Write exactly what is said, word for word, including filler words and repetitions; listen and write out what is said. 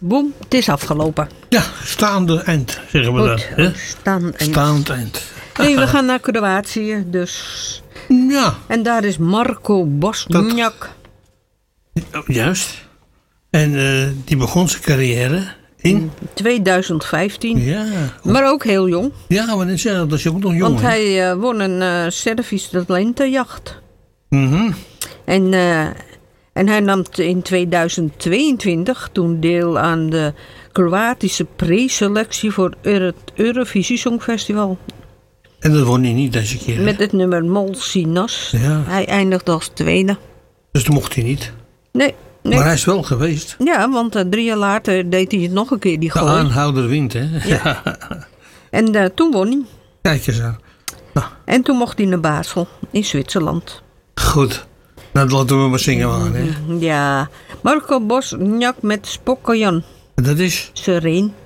boem, het is afgelopen. Ja, staande eind, zeggen we Goed, dan. Hè? staan en... Staand eind. Nee, we gaan naar Kroatië, dus... Ja. En daar is Marco Bosniak. Juist. En uh, die begon zijn carrière in... twintig vijftien. Ja. Maar ook heel jong. Ja, maar dat is ook nog jong. Want hè? hij uh, won een uh, Servische talentenjacht. Mm-hmm. En, uh, en hij nam in twintig tweeëntwintig toen deel aan de Kroatische preselectie voor het Eurovisie Songfestival. En dat won hij niet deze keer. Met het nummer Molsinas. Ja. Hij eindigde als tweede. Dus dat mocht hij niet. Nee. nee. Maar hij is wel geweest. Ja, want uh, drie jaar later deed hij het nog een keer, die De goal. aanhouder wint, hè? Ja. En uh, toen won hij. Kijk eens aan. Nou. En toen mocht hij naar Basel in Zwitserland. Goed. Nou, dat laten we maar zingen aan, hè? Ja. Marco Bosniak met Spokojan. Dat is? Sereen.